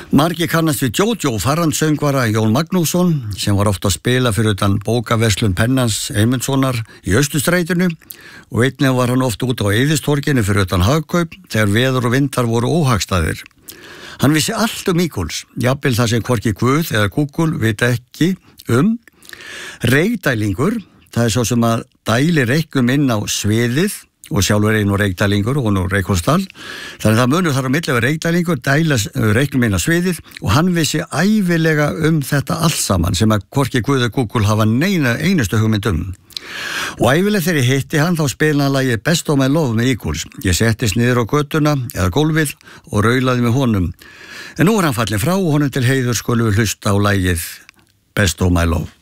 Margir kannast við Jojo farrandsöngvara Jón Magnússon sem var ofta að spila fyrir utan bókaverslun Pennans Eymundssonar í Austurstrætinu og einnig var hann oft út á Eiðistorginu fyrir utan Hagkaup þegar veður og vindar voru óhagstæðir. Hann vissi allt Íkuls, jafnvel það sem hvorki Guð eða Google vita ekki Reykdælingur, það svo sem að dæli reyknum inn á sviðið og sjálfur einu reykdælingur og nú Reykholtsdal. Þannig það munur þar á milli við reykdælingur, dæla reyknum inn á sviðið og hann vissi ævilega þetta allt saman sem að hvorki Guð og Google hafa neina einustu hugmynd Og ævilega þegar ég hitti hann þá spilaði hann lagið Best of My Love með Íkuls. Ég settist niður á götuna eða gólfið og raulaði með honum. En nú hann fallinn frá og honum til heiður skulum við hlusta á lagið Best of My Love.